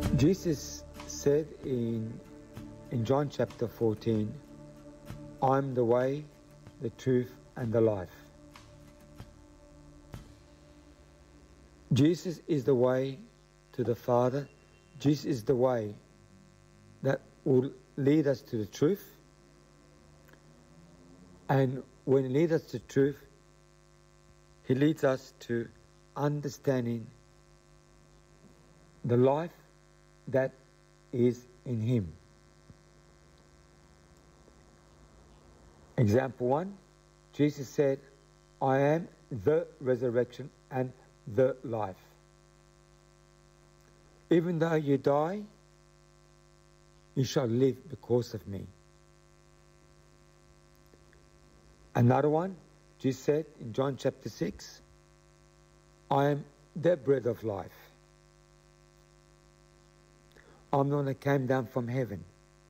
Jesus said in John chapter 14, I'm the way, the truth, and the life. Jesus is the way to the Father. Jesus is the way that will lead us to the truth. And when He leads us to truth, He leads us to understanding the life that is in Him. Example 1, Jesus said, I am the resurrection and the life. Even though you die, you shall live because of me. Another one, Jesus said in John chapter 6, I am the bread of life. I'm the one that came down from heaven.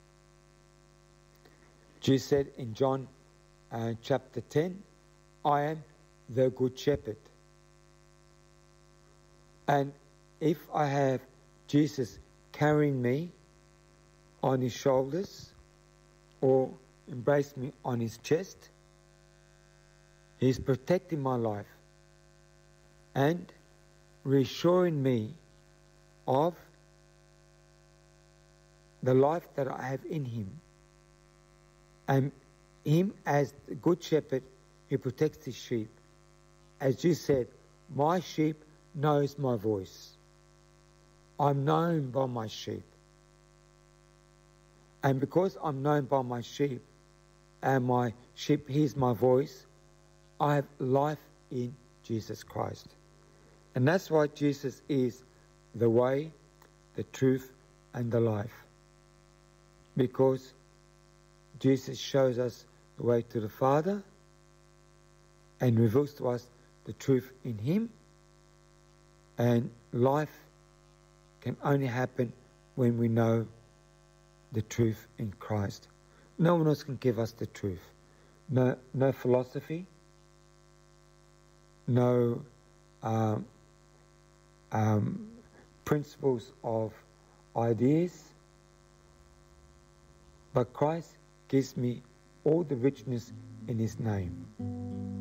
Jesus said in John chapter 10, I am the good shepherd. And if I have Jesus carrying me on His shoulders or embrace me on His chest, He's protecting my life and reassuring me of the life that I have in Him. And Him as the good shepherd, He protects His sheep. As Jesus said, my sheep knows my voice. I'm known by my sheep. And because I'm known by my sheep, and my sheep hears my voice, I have life in Jesus Christ. And that's why Jesus is the way, the truth, and the life. Because Jesus shows us the way to the Father and reveals to us the truth in Him. And life can only happen when we know the truth in Christ. No one else can give us the truth. No philosophy, no principles of ideas, but Christ gives me all the richness in His name.